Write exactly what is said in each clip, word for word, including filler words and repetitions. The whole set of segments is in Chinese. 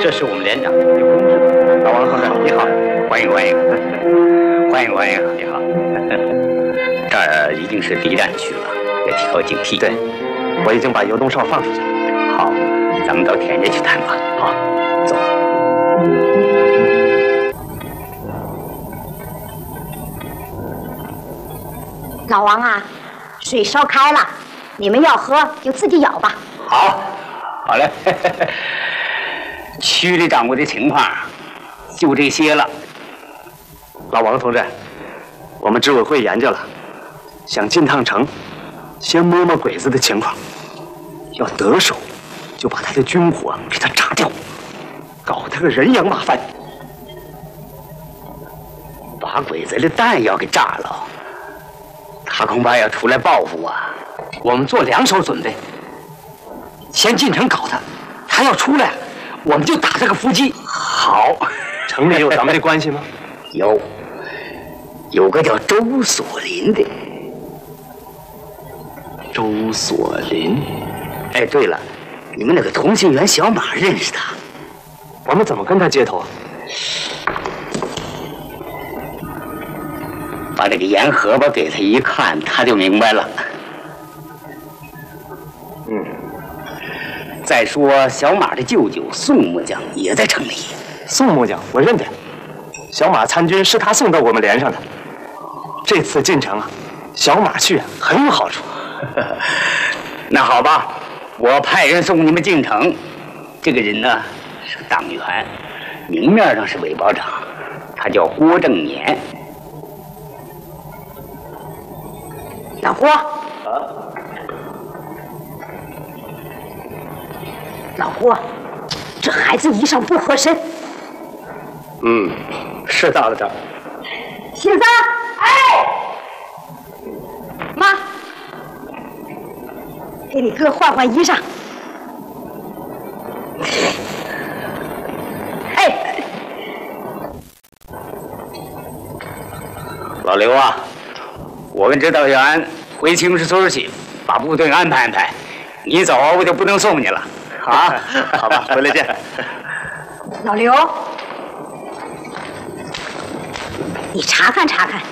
这是我们连长，有公事。老王同志，你好，欢迎欢迎，欢迎欢迎，你好。这儿一定是敌占区了，得提高警惕。对，我已经把游动哨放出去了。好，咱们到田家去谈吧。好，走。 老王啊，水烧开了，你们要喝就自己舀吧。 好，好嘞。区里掌握的情况就这些了。 老王同志，我们执委会研究了，想进趟城，先摸摸鬼子的情况，要得手就把他的军火给他炸掉，搞他个人仰马翻。 把鬼子的弹药给炸了，他恐怕要出来报复啊！ 我们做两手准备，先进城搞他，他要出来，我们就打他个伏击。 好， 城里有咱们的关系吗？ 有，有个叫周锁林的。 周锁林？ 哎，对了，你们那个同心圆小马认识他？ 我们怎么跟他接头啊？ 把这个盐荷包给他一看，他就明白了。 嗯。 再说小马的舅舅宋木匠也在城里。 宋木匠，我认得。小马参军是他送到我们连上的。这次进城啊，小马去很有好处。 那好吧，我派人送你们进城。这个人呢是党员，明面上是伪保长，他叫郭正年。 老郭，啊，老郭，这孩子衣裳不合身。 嗯，是到了这儿。 新三，哎，妈，给你哥换换衣裳。哎， 老刘啊，我跟指导员回青石村去，把部队安排安排。你走我就不能送你了。啊， 好吧，回来见。 老刘，你查看查看。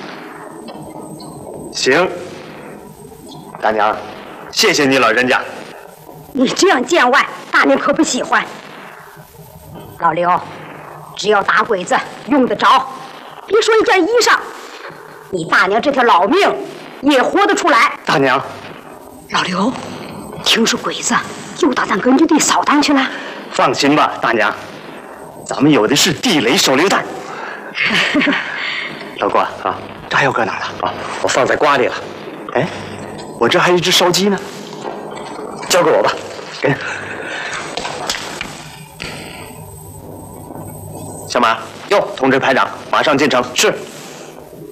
行，大娘，谢谢你老人家。 你这样见外，大娘可不喜欢。老刘，只要打鬼子用得着，别说一件衣裳，你大娘这条老命也活得出来。 大娘， 老刘，听说鬼子又打咱根据地扫荡去了。 放心吧，大娘，咱们有的是地雷手榴弹。老郭啊，炸药搁哪了？啊，我放在瓜里了。哎，我这还有一只烧鸡呢，交给我吧。给你。小马，哟，通知排长，马上进城。是。